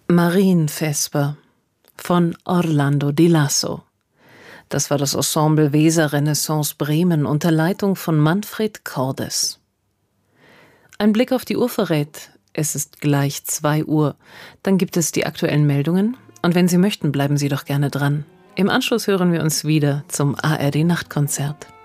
Marienvesper von Orlando di Lasso. Das war das Ensemble Weser Renaissance Bremen unter Leitung von Manfred Cordes. Ein Blick auf die Uhr verrät, es ist gleich 2 Uhr. Dann gibt es die aktuellen Meldungen und wenn Sie möchten, bleiben Sie doch gerne dran. Im Anschluss hören wir uns wieder zum ARD Nachtkonzert.